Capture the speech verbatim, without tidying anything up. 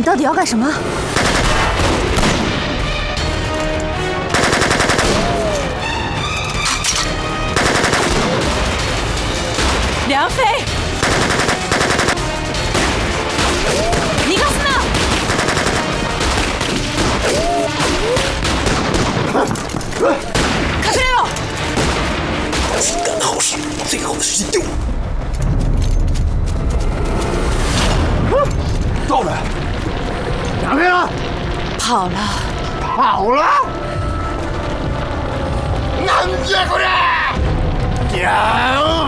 你到底要干什么？ 梁飞，尼克斯纳！卡佩洛， 自干好事，最后的时间丢了。到没？哪边了？ 跑了， 跑了！难接过来！娘！